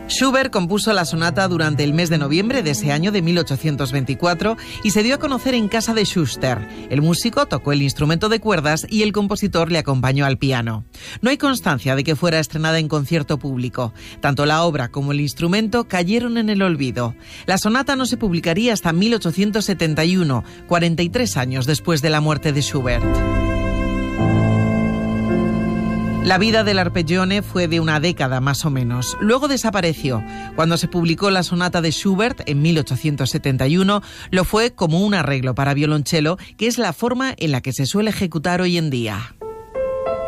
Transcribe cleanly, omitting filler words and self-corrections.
Schubert compuso la sonata durante el mes de noviembre de ese año de 1824 y se dio a conocer en casa de Schuster. El músico tocó el instrumento de cuerdas y el compositor le acompañó al piano. No hay constancia de que fuera estrenada en concierto público. Tanto la obra como el instrumento cayeron en el olvido. La sonata no se publicaría hasta 1871, 43 años después de la muerte de Schubert. La vida del arpeggione fue de una década más o menos. Luego desapareció. Cuando se publicó la sonata de Schubert en 1871, lo fue como un arreglo para violonchelo, que es la forma en la que se suele ejecutar hoy en día.